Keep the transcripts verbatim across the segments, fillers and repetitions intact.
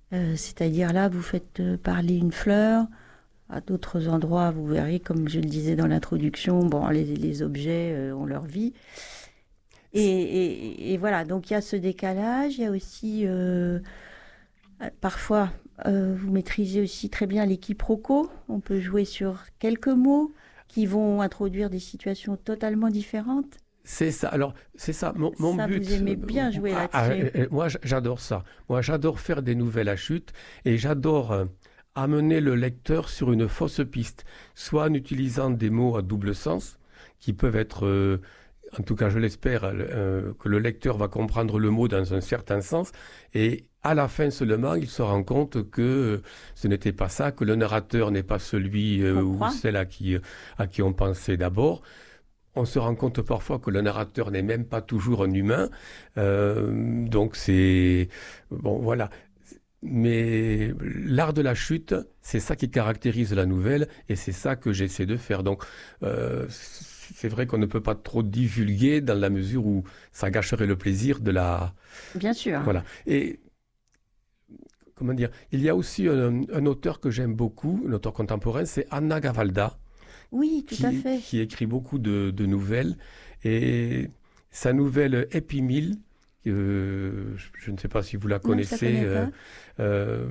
Euh, c'est-à-dire là, vous faites euh, parler une fleur. À d'autres endroits, vous verrez, comme je le disais dans l'introduction, bon, les, les objets euh, ont leur vie. Et, et- et voilà, donc il y a ce décalage. Il y a aussi, euh, euh, parfois, euh, vous maîtrisez aussi très bien les quiproquos. On peut jouer sur quelques mots qui vont introduire des situations totalement différentes. C'est ça. Alors, c'est ça. Mon, mon Ça, vous but. aimez euh, bien jouer ah, ah, là-dessus. euh, moi, j- j'adore ça. Moi, j'adore faire des nouvelles à chute et j'adore euh, amener le lecteur sur une fausse piste, soit en utilisant des mots à double sens qui peuvent être, euh, en tout cas, je l'espère, euh, que le lecteur va comprendre le mot dans un certain sens et à la fin seulement, il se rend compte que euh, ce n'était pas ça, que le narrateur n'est pas celui euh, On ou croit. celle à qui, à qui on pensait d'abord. On se rend compte parfois que le narrateur n'est même pas toujours un humain. Euh, donc c'est... Bon, voilà. Mais l'art de la chute, c'est ça qui caractérise la nouvelle et c'est ça que j'essaie de faire. Donc euh, c'est vrai qu'on ne peut pas trop divulguer dans la mesure où ça gâcherait le plaisir de la... Bien sûr. Voilà. Et comment dire, il y a aussi un, un auteur que j'aime beaucoup, un auteur contemporain, c'est Anna Gavalda Oui, tout à qui, fait. qui écrit beaucoup de, de nouvelles. Et sa nouvelle Happy Meal, euh, je, je ne sais pas si vous la Non, je la connaissez, connais euh, pas. euh,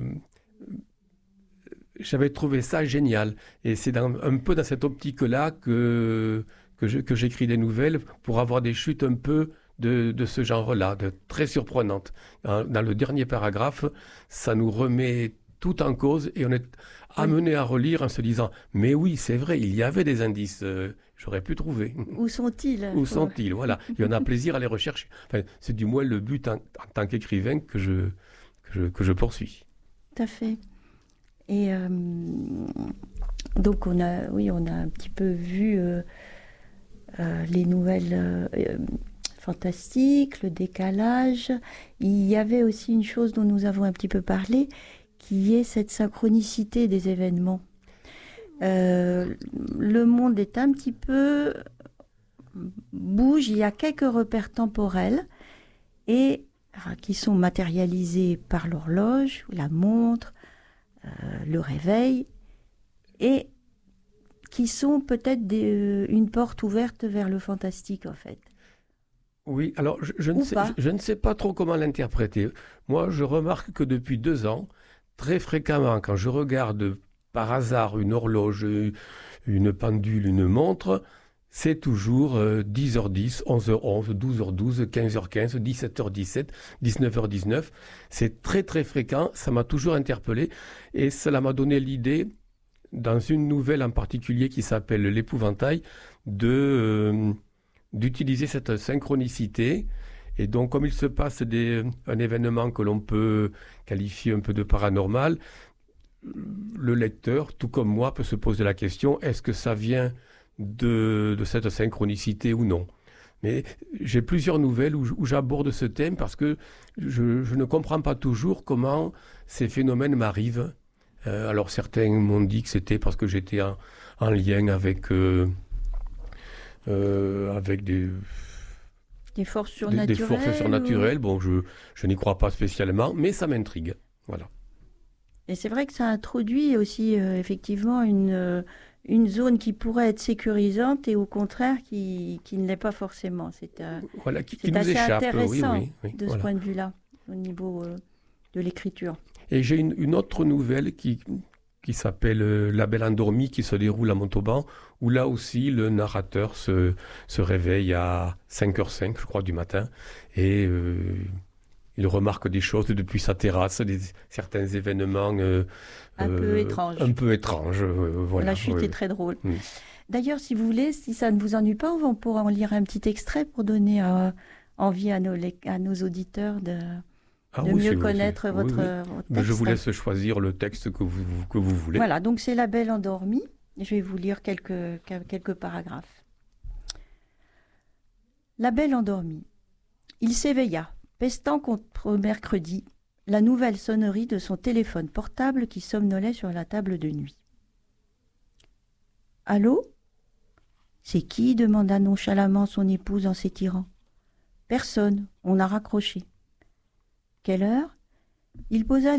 j'avais trouvé ça génial. Et c'est dans- un peu dans cette optique-là que, que je- que j'écris des nouvelles pour avoir des chutes un peu de, de ce genre-là, de très surprenantes. Dans, dans le dernier paragraphe, ça nous remet tout en cause et on est Oui. amené à relire en se disant, mais oui, c'est vrai, il y avait des indices, euh, j'aurais pu trouver. Où sont-ils? Où Faut- sont-ils? Voilà. Et on a plaisir à les rechercher. Enfin, c'est du moins le but en, en tant qu'écrivain que je, que je, que je poursuis. Tout à fait. Et euh, donc on a, oui, on a un petit peu vu euh, euh, les nouvelles euh, euh, fantastiques, le décalage. Il y avait aussi une chose dont nous avons un petit peu parlé, qui est cette synchronicité des événements. Euh, le monde est un petit peu bouge, il y a quelques repères temporels et ah, qui sont matérialisés par l'horloge, la montre, euh, le réveil, et qui sont peut-être des, euh, une porte ouverte vers le fantastique en fait. Oui, alors je, je ne Ou sais, je, pas. je ne sais pas trop comment l'interpréter. Moi, je remarque que depuis deux ans, très fréquemment, quand je regarde par hasard une horloge, une pendule, une montre, c'est toujours euh, dix heures dix, onze heures onze, douze heures douze, quinze heures quinze, dix-sept heures dix-sept, dix-neuf heures dix-neuf. C'est très très fréquent, ça m'a toujours interpellé et cela m'a donné l'idée, dans une nouvelle en particulier qui s'appelle L'épouvantail, de... euh, d'utiliser cette synchronicité. Et donc, comme il se passe des, un événement que l'on peut qualifier un peu de paranormal, le lecteur, tout comme moi, peut se poser la question, est-ce que ça vient de, de cette synchronicité ou non? Mais j'ai plusieurs nouvelles où, où j'aborde ce thème parce que je, je ne comprends pas toujours comment ces phénomènes m'arrivent. Euh, alors certains m'ont dit que c'était parce que j'étais en, en lien avec, euh, euh, avec des, Des forces des, des forces surnaturelles. Ou... surnaturelles. Bon, je, je n'y crois pas spécialement, mais ça m'intrigue. Voilà. Et c'est vrai que ça introduit aussi euh, effectivement une, euh, une zone qui pourrait être sécurisante et au contraire qui, qui ne l'est pas forcément. C'est euh, Voilà, qui, qui c'est nous assez échappe. Oui, intéressant oui, oui. de ce Voilà. point de vue-là, au niveau euh, de l'écriture. Et j'ai une, une autre nouvelle qui, qui s'appelle euh, La Belle Endormie, qui se déroule à Montauban, où là aussi le narrateur se, se réveille à cinq heures cinq, je crois, du matin, et euh, il remarque des choses depuis sa terrasse, des, certains événements euh, Un peu euh, étrange. un peu étranges. euh, voilà, La chute oui. est très drôle. Mm. D'ailleurs, si vous voulez, si ça ne vous ennuie pas, on pourra en lire un petit extrait pour donner euh, envie à nos, lec- à nos auditeurs de, Ah de oui, mieux c'est- connaître c'est- oui, votre, oui. euh, votre Mais je texte. vous laisse choisir le texte que vous, que vous voulez. Voilà, donc c'est La Belle endormie. Je vais vous lire quelques, quelques paragraphes. La Belle endormie. Il s'éveilla, pestant contre mercredi, la nouvelle sonnerie de son téléphone portable qui somnolait sur la table de nuit. « Allô ? C'est qui ? demanda nonchalamment son épouse en s'étirant. Personne, on a raccroché. Quelle heure ? Il posa